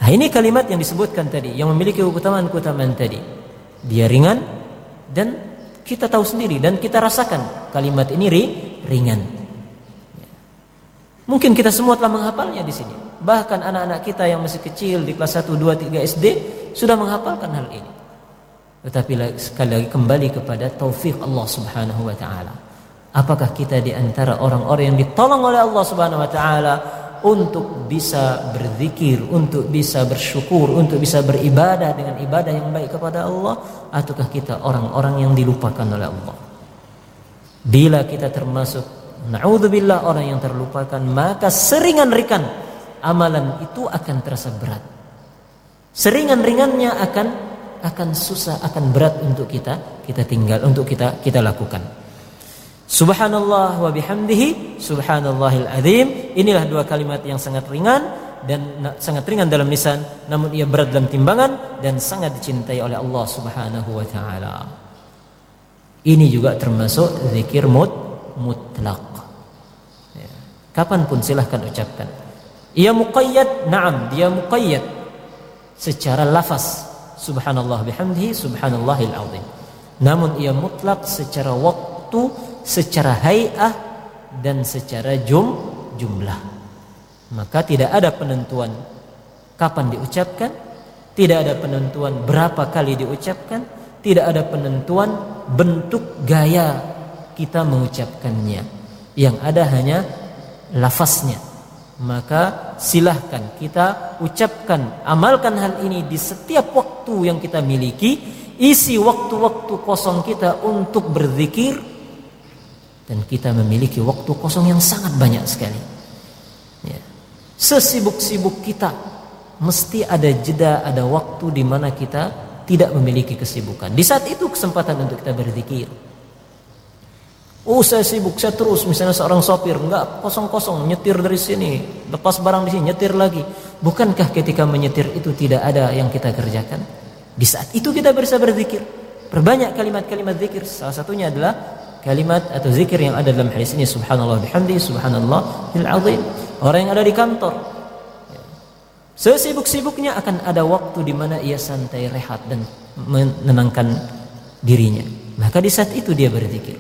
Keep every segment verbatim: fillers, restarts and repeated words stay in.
Nah, ini kalimat yang disebutkan tadi, yang memiliki keutamaan-keutamaan tadi. Dia ringan dan kita tahu sendiri dan kita rasakan kalimat ini ri, ringan. Mungkin kita semua telah menghafalnya di sini. Bahkan anak-anak kita yang masih kecil di kelas satu, dua, tiga S D sudah menghafalkan hal ini. Tetapi sekali lagi kembali kepada taufik Allah Subhanahu wa taala. Apakah kita di antara orang-orang yang ditolong oleh Allah Subhanahu wa taala untuk bisa berzikir, untuk bisa bersyukur, untuk bisa beribadah dengan ibadah yang baik kepada Allah, ataukah kita orang-orang yang dilupakan oleh Allah? Bila kita termasuk na'udzubillah orang yang terlupakan, maka seringan-ringan amalan itu akan terasa berat. Seringan-ringannya akan akan susah, akan berat untuk kita kita tinggal, untuk kita kita lakukan. Subhanallah wa bihamdihi subhanallahil azim. Inilah dua kalimat yang sangat ringan dan sangat ringan dalam lisan, namun ia berat dalam timbangan dan sangat dicintai oleh Allah Subhanahu wa taala. Ini juga termasuk zikir mut, mutlak. Ya. Kapanpun silahkan ucapkan. Ia muqayyad, na'am, dia muqayyad secara lafaz subhanallah bihamdihi subhanallahil azim. Namun ia mutlak secara waktu, secara hay'ah dan secara jum, jumlah. Maka tidak ada penentuan kapan diucapkan, tidak ada penentuan berapa kali diucapkan, tidak ada penentuan bentuk gaya kita mengucapkannya. Yang ada hanya lafaznya. Maka silahkan kita ucapkan, amalkan hal ini di setiap waktu yang kita miliki. Isi waktu-waktu kosong kita untuk berzikir, dan kita memiliki waktu kosong yang sangat banyak sekali. Ya. Sesibuk-sibuk kita, mesti ada jeda, ada waktu di mana kita tidak memiliki kesibukan. Di saat itu kesempatan untuk kita berzikir. Oh, saya sibuk, saya terus, misalnya seorang sopir, enggak, kosong-kosong, nyetir dari sini, lepas barang di sini, nyetir lagi. Bukankah ketika menyetir itu tidak ada yang kita kerjakan? Di saat itu kita bisa berzikir. Perbanyak kalimat-kalimat zikir. Salah satunya adalah kalimat atau zikir yang ada dalam hadis ini, subhanallah bihamdi subhanallahil azim. Orang yang ada di kantor, sesibuk-sibuknya akan ada waktu di mana ia santai, rehat dan menenangkan dirinya. Maka di saat itu dia berzikir.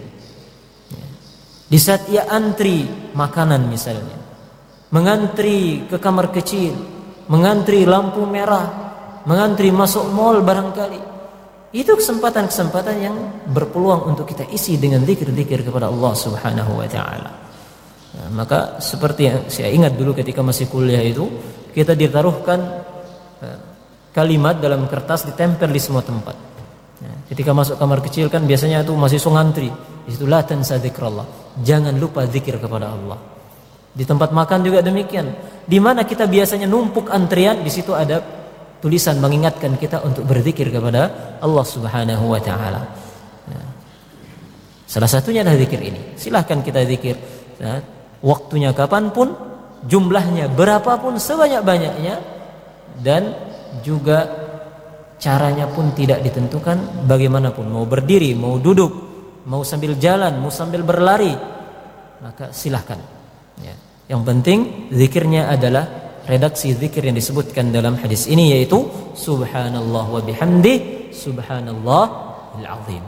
Di saat ia antri makanan misalnya, mengantri ke kamar kecil, mengantri lampu merah, mengantri masuk mal barangkali, itu kesempatan-kesempatan yang berpeluang untuk kita isi dengan zikir-zikir kepada Allah Subhanahu wa taala. Nah, maka seperti yang saya ingat dulu ketika masih kuliah itu, kita ditaruhkan uh, kalimat dalam kertas, ditempel di semua tempat. Nah, ketika masuk kamar kecil kan biasanya itu mahasiswa ngantri, di situ la tansa dzikrallah, jangan lupa zikir kepada Allah. Di tempat makan juga demikian. Di mana kita biasanya numpuk antrian, di situ ada tulisan mengingatkan kita untuk berzikir kepada Allah Subhanahu wa taala. Ya. Salah satunya adalah zikir ini. Silahkan kita zikir. Ya. Waktunya kapanpun, jumlahnya berapapun, sebanyak-banyaknya, dan juga caranya pun tidak ditentukan, bagaimanapun, mau berdiri, mau duduk, mau sambil jalan, mau sambil berlari, maka silahkan. Ya. Yang penting zikirnya adalah redaksi zikir yang disebutkan dalam hadis ini, yaitu subhanallah wa bihamdi subhanallahil azim.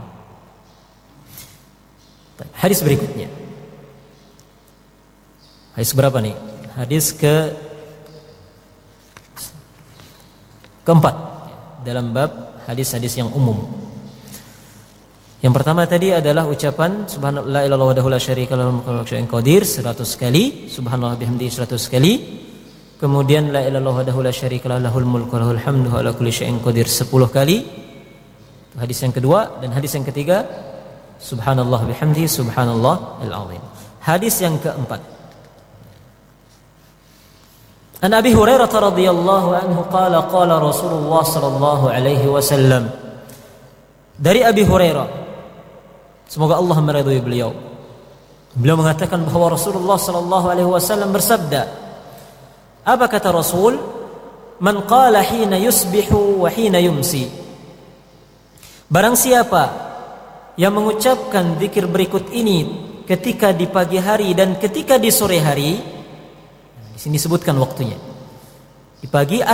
Hadis berikutnya, hadis berapa nih? Hadis ke keempat dalam bab hadis-hadis yang umum. Yang pertama tadi adalah ucapan subhanallah illallah wahdahu la syarika lahu mulku wa qadir seratus kali, subhanallah bihamdi seratus kali. Kemudian la ilaha illallah wahdahu la syarika lahu lahul mulku wa lahul hamdu wa ala kulli syai'in qadir sepuluh kali. Hadis yang kedua, dan hadis yang ketiga subhanallah bihamdihi subhanallahil azim. Hadis yang keempat, An Abi Hurairah radhiyallahu anhu qala qala Rasulullah sallallahu alaihi wasallam. Dari Abi Hurairah, semoga Allah meridhai beliau, beliau mengatakan bahwa Rasulullah sallallahu alaihi wasallam bersabda. Apa kata Rasul? Man qala hina yusbihu wa hina yumsi. Barang siapa yang mengucapkan zikir berikut ini ketika di pagi hari dan ketika di sore hari, di sini sebutkan waktunya. Di pagi